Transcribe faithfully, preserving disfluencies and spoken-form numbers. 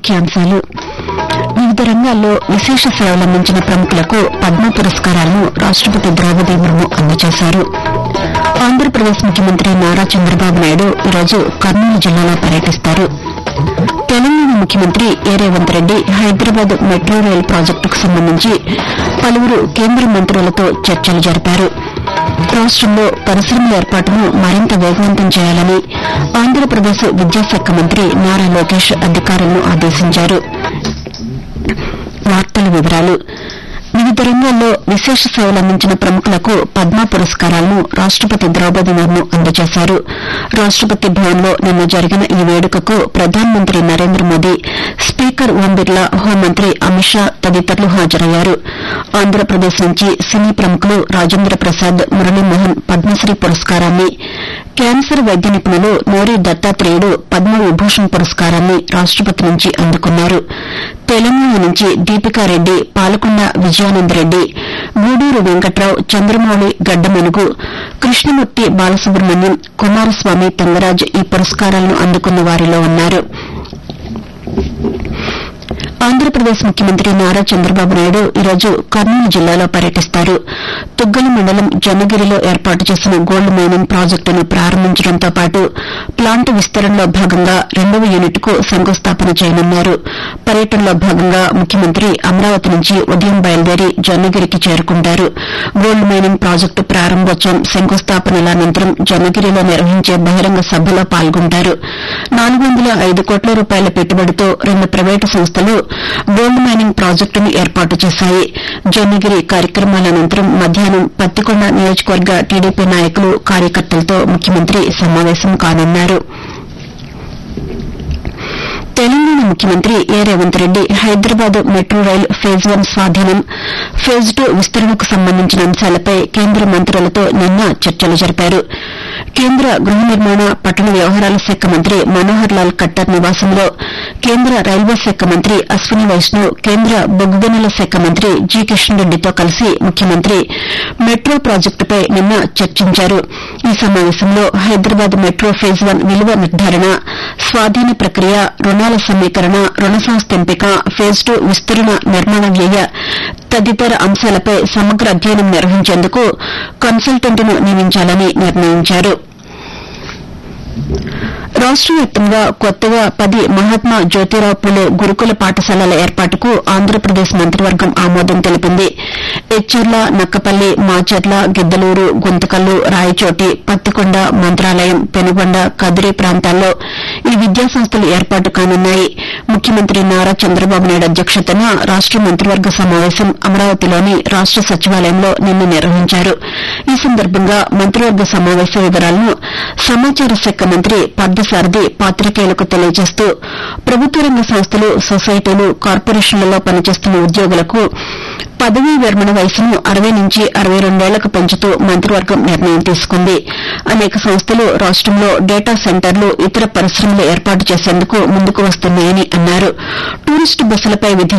ముఖ్యాంశాలు వివిధ రంగాల్లో విశేష సేవలందించిన ప్రముఖులకు పద్మ పురస్కారాలను రాష్టపతి ద్రౌపది ముర్ము అందజేశారు. ఆంధ్రప్రదేశ్ ముఖ్యమంత్రి నారా చంద్రబాబు నాయుడు ఈరోజు కర్నూలు జిల్లాలో పర్యటిస్తారు. తెలంగాణ ముఖ్యమంత్రి ఏ రేవంత్ రెడ్డి హైదరాబాద్ మెట్రో రైలు ప్రాజెక్టుకు సంబంధించి పలువురు కేంద్ర మంత్రులతో చర్చలు జరిపారు. రాష్టంలో పరిశ్రమల ఏర్పాటును మరింత వేగవంతం చేయాలని ఆంధ్రప్రదేశ్ విద్యాశాఖ మంత్రి నారా లోకేష్ అధికారులను ఆదేశించారు. వార్తల వివరాలు వివిధ రంగాల్లో విశేష సేవలందించిన ప్రముఖులకు పద్మ పురస్కారాలను రాష్టపతి ద్రౌపది ముర్ము అందజేశారు. రాష్టపతి భవన్లో నిన్న జరిగిన ఈ వేడుకకు ప్రధానమంత్రి నరేంద్ర మోదీ, స్పీకర్ ఓం బిర్లా, హోంమంత్రి అమిత్ షా తదితరులు హాజరయ్యారు. ఆంధ్రప్రదేశ్ నుంచి సినీ ప్రముఖులు రాజేంద్ర ప్రసాద్, మురళీమోహన్ పద్మశ్రీ పురస్కారాన్ని, క్యాన్సర్ వైద్య నిపుణులు నోరి దత్తాత్రేయుడు పద్మ విభూషణ్ పురస్కారాన్ని రాష్టపతి నుంచి అందుకున్నారు. తెలంగాణ నుంచి దీపికారెడ్డి, పాలకొండ విజయానందరెడ్డి, గూడూరు వెంకట్రావు, చంద్రమౌళి గడ్డమనుగు, కృష్ణమూర్తి బాలసుబ్రహ్మణ్యం, కుమారస్వామి తంగరాజ్ ఈ పురస్కారాలను అందుకున్న వారిలో ఉన్నారు. ఆంధ్రప్రదేశ్ ముఖ్యమంత్రి నారా చంద్రబాబు నాయుడు ఈరోజు కర్నూలు జిల్లాలో పర్యటిస్తారు. తుగ్గల మండలం జొన్నగిరిలో ఏర్పాటు చేసిన గోల్డ్ మైనింగ్ ప్రాజెక్టును ప్రారంభించడంతో పాటు ప్లాంట్ విస్తరణలో భాగంగా రెండవ యూనిట్కు శంకుస్థాపన చేయనున్నారు. పర్యటనలో భాగంగా ముఖ్యమంత్రి అమరావతి నుంచి ఉదయం బయలుదేరి జొన్నగిరికి చేరుకుంటారు. గోల్డ్ మైనింగ్ ప్రాజెక్టు ప్రారంభోత్సవం, శంకుస్థాపనల అనంతరం జొన్నగిరిలో నిర్వహించే బహిరంగ సభలో పాల్గొంటారు. నాలుగు వందల ఐదు కోట్ల రూపాయల పెట్టుబడితో రెండు ప్రైవేటు సంస్థలు గోల్డ్ మైనింగ్ ప్రాజెక్టును ఏర్పాటు చేశాయి. జొన్నగిరి కార్యక్రమాల అనంతరం మధ్యాహ్నం పత్తికొండ నియోజకవర్గ టీడీపీ నాయకులు, కార్యకర్తలతో ముఖ్యమంత్రి సమావేశం కానున్నారు. తెలంగాణ ముఖ్యమంత్రి ఏ రేవంత్ రెడ్డి హైదరాబాద్ మెట్రో రైలు ఫేజ్ వన్ స్వాధీనం, ఫేజ్ టూ విస్తరణకు సంబంధించిన అంశాలపై కేంద్ర మంత్రులతో నిన్న చర్చలు జరిపారు. కేంద్ర గృహ నిర్మాణ, పట్టణ వ్యవహారాల శాఖ మంత్రి మనోహర్ లాల్ ఖట్టర్ నివాసంలో కేంద్ర రైల్వే శాఖ మంత్రి అశ్విని వైష్ణవ్, కేంద్ర బొగ్గు గనుల శాఖ మంత్రి జి కిషన్ రెడ్డితో కలిసి ముఖ్యమంత్రి మెట్రో ప్రాజెక్టుపై నిన్న చర్చించారు. ఈ సమావేశంలో హైదరాబాద్ మెట్రో ఫేజ్ వన్ విలువ నిర్ధారణ, స్వాధీన ప్రక్రియ, రుణాల సమీకరణ, రుణ సంస్థ ఎంపిక, ఫేజ్ టూ విస్తరణ నిర్మాణ వ్యయ తదితర అంశాలపై సమగ్ర అధ్యయనం నిర్వహించేందుకు కన్సల్టెంట్ను నియమించాలని నిర్ణయించారు. రాష్ట వ్యాప్తంగా కొత్తగా పది మహాత్మా జ్యోతిరావు పూలే గురుకుల పాఠశాలల ఏర్పాటుకు ఆంధ్రప్రదేశ్ మంత్రివర్గం ఆమోదం తెలిపింది. ఎచ్చెర్ల, నక్కపల్లి, మాచర్ల, గిద్దలూరు, గుంతకల్లు, రాయచోటి, పత్తికొండ, మంత్రాలయం, పెనుగొండ, కదిరి ప్రాంతాల్లో ఈ విద్యాసంస్థలు ఏర్పాటు కానున్నాయి. ముఖ్యమంత్రి నారా చంద్రబాబు నాయుడు అధ్యక్షతన రాష్ట మంత్రివర్గ సమావేశం అమరావతిలోని రాష్ట సచివాలయంలో నిన్న నిర్వహించారు. ఈ సందర్భంగా మంత్రివర్గ సమావేశ వివరాలను సమాచార శాఖ మంత్రి పార్థసారథి పాతికేయులకు తెలియజేస్తూ ప్రభుత్వ రంగ సంస్థలు, సొసైటీలు, కార్పొరేషన్లలో పనిచేస్తున్న ఉద్యోగులకు పదవీ విరమణ వయసును అరవై నుంచి అరవై రెండేళ్లకు పెంచుతూ మంత్రివర్గం నిర్ణయం తీసుకుంది. అనేక సంస్థలు రాష్టంలో డేటా సెంటర్లు, ఇతర పరిశ్రమలు ఏర్పాటు చేసేందుకు ముందుకు వస్తున్నాయని అన్నారు. టూరిస్టు బస్సులపై విధించిన